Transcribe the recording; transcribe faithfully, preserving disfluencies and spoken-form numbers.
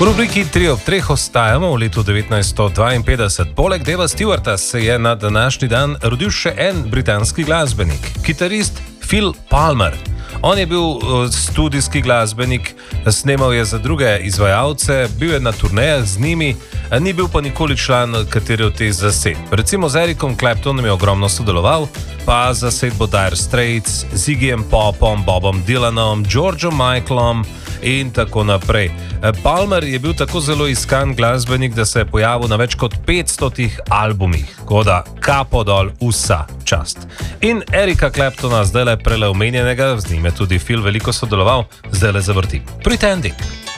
V rubriki tri ob treh ostajamo v letu devetnajststo dvainpetdeset. Poleg Deva Stewarta se je na današnji dan rodil še en britanski glasbenik, kitarist Phil Palmer. On je bil studijski glasbenik, snemal je za druge izvajalce, bil je na turnejah z njimi, ni bil pa nikoli član katere od teh zasedb. Recimo z Ericom Claptonom je ogromno sodeloval, pa zasedbo Dire Straits, Ziggyjem Popom, Bobom Dylanom, Georgeom Michaelom in tako naprej. Palmer je bil tako zelo iskan glasbenik, da se je pojavil na več kot petstotih albumih, koda kapo dol vsa čast. In Erica Claptona zdaj le prele omenjenega, z njim je tudi Phil veliko sodeloval, zdaj le zavrti. Pretending.